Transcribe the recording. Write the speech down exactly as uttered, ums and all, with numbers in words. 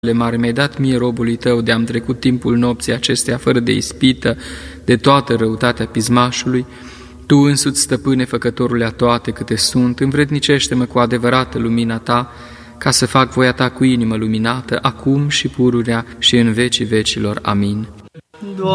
mare, mi-ai dat mie, robului tău, de-am trecut timpul nopții acesteia fără de ispită, de toată răutatea pismașului. Tu însuți, stăpâne, făcătorule a toate câte sunt, învrednicește-mă cu adevărată lumina ta, ca să fac voia ta cu inimă luminată, acum și pururea și în vecii vecilor. Amin.